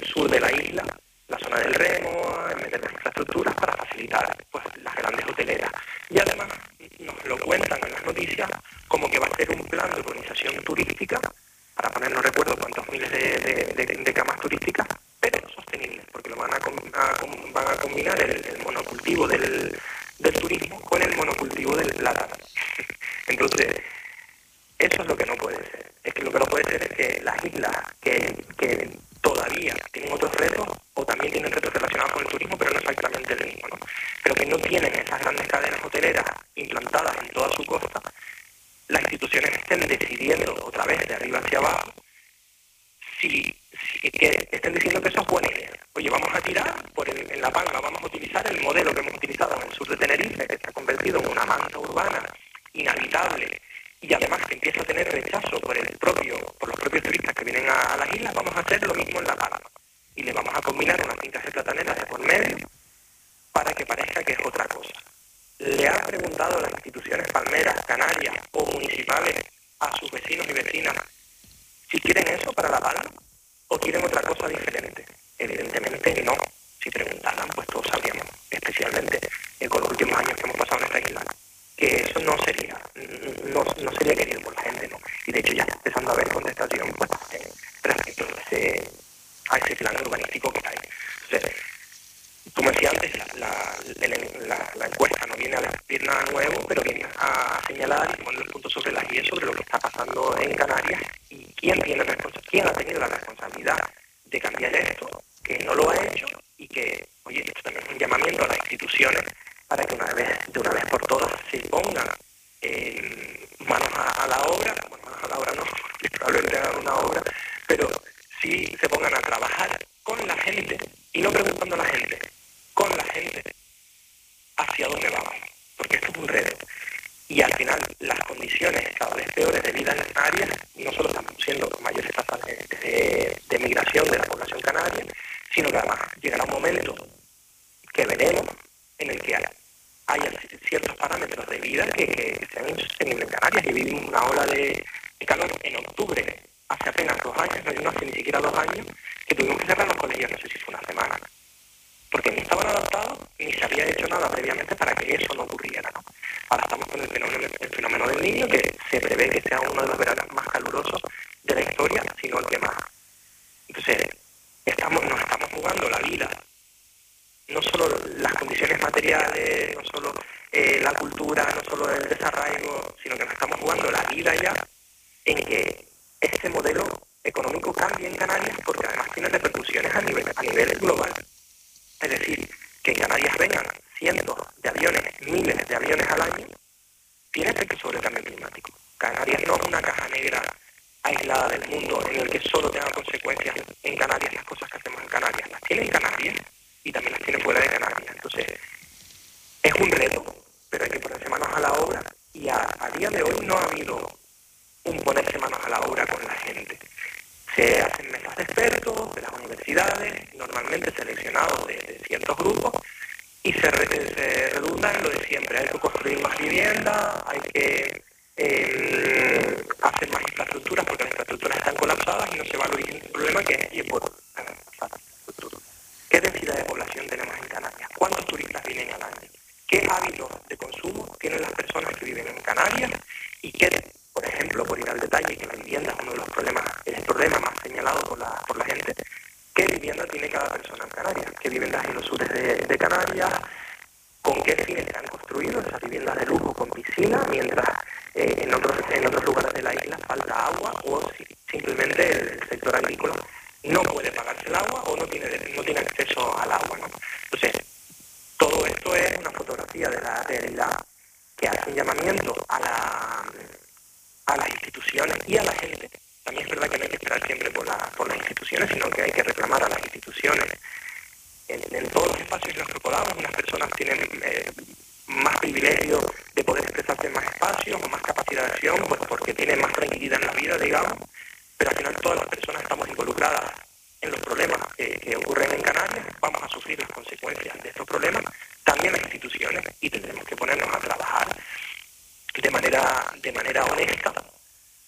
sur de la isla, la zona del Remo, meter más infraestructuras para facilitar pues, las grandes hoteleras. Y además nos lo cuentan en las noticias como que va a ser un plan de urbanización turística, para poner no recuerdo cuántos miles de camas turísticas, pero sostenibles, porque lo van a combinar el monocultivo del turismo con el monocultivo del plátano. Entonces, eso es lo que no puede ser. Es que lo que no puede ser es que las islas que todavía tienen otros retos, o también tienen retos relacionados con el turismo, pero no exactamente el mismo, ¿no? Pero que no tienen esas grandes cadenas hoteleras implantadas en toda su costa, las instituciones estén decidiendo otra vez de arriba hacia abajo, que estén diciendo que eso es buena idea. Oye, vamos a tirar en La Palma, vamos a utilizar el modelo que hemos utilizado en el sur de Tenerife, que se ha convertido en una manta urbana inhabitable, y además que empieza a tener rechazo por los propios turistas que vienen a las islas. Vamos a hacer lo mismo en La Palma. Y le vamos a combinar unas fincas de plataneras de por medio para que parezca que es otra cosa. ¿Le han preguntado a las instituciones palmeras, canarias o municipales a sus vecinos y vecinas si quieren eso para La Palma o quieren otra cosa diferente? Evidentemente no. Si preguntaran, pues todos sabríamos, especialmente con los últimos años que hemos pasado en esta isla, que eso no sería querido por la gente, ¿no? Y de hecho ya está empezando a haber contestación pues, respecto a ese plan urbanístico que hay. Entonces, como decía antes, la encuesta no viene a decir nada nuevo, pero viene a señalar y poner los puntos sobre las IES sobre lo que está pasando en Canarias y quién ha tenido la responsabilidad de cambiar esto, que no lo ha hecho y que, oye, esto también es un llamamiento a las instituciones para que de una vez por todas se pongan manos a la obra. Bueno, manos a la obra no, porque probablemente hagan una obra, pero sí se pongan a trabajar con la gente y no preguntando a la gente, con la gente hacia dónde vamos, porque esto es un reto. Y al final las condiciones cada vez peores de vida en Canarias no solo están produciendo mayores tasas de migración de la población canaria, sino que además llegará un momento que veremos en el que haya ciertos parámetros de vida que sean insostenibles en Canarias. Y vivimos una ola de calor en octubre, hace apenas 2 años, no hace ni siquiera 2 años, que tuvimos que cerrar los colegios, no sé si fue una semana, porque ni estaban adaptados ni se había hecho nada previamente para que eso no ocurriera, ¿no? Ahora estamos con el fenómeno del Niño, que se prevé que sea uno de los veranos más calurosos de la historia, sino el que más. Entonces, nos estamos jugando la vida, no solo las condiciones materiales, no solo la cultura, no solo el desarraigo, sino que nos estamos jugando la vida ya en que este modelo económico cambie en Canarias, porque además tiene repercusiones a nivel global. Es decir, que en Canarias vengan cientos de aviones, miles de aviones al año, tiene efecto sobre el cambio climático. Canarias no es una caja negra aislada del mundo en el que solo tenga consecuencias en Canarias las cosas que hacemos en Canarias. Las tiene en Canarias y también las tiene fuera de Canarias. Entonces, es un reto, pero hay que ponerse manos a la obra, y a día de hoy no ha habido un ponerse manos a la obra con la gente. Se hacen mesas de expertos de las universidades, normalmente seleccionados de ciertos grupos, y se redunda en lo de siempre. Hay que construir más vivienda, hay que hacer más infraestructuras, porque las infraestructuras están colapsadas y no se va al origen del problema, que es ¿qué densidad de población tenemos en Canarias? ¿Cuántos turistas vienen al año? ¿Qué hábitos de consumo tienen las personas que viven en Canarias? Y qué, por ejemplo, por ir al detalle, que la vivienda es uno de los problemas, el problema más señalado por la gente, ¿qué vivienda tiene cada persona en Canarias? ¿Qué viviendas hay en los sures de Canarias? ¿Con qué fines se han construido esas viviendas de lujo con piscina, mientras en otros lugares de la isla falta agua, o simplemente el sector agrícola no puede pagarse el agua o no tiene acceso al agua, ¿no? Entonces, todo esto es una fotografía de la realidad que hace un llamamiento a las instituciones y a la gente. También es verdad que no hay que esperar siempre por las instituciones, sino que hay que reclamar a las instituciones en todos los espacios en los que podamos. Unas personas tienen más privilegio de poder expresarse en más espacios o más capacidad de acción, pues porque tienen más tranquilidad en la vida, digamos, pero al final todas las personas estamos involucradas en los problemas que ocurren en Canarias, vamos a sufrir las consecuencias de estos problemas, también las instituciones, y tendremos que ponernos a trabajar de manera honesta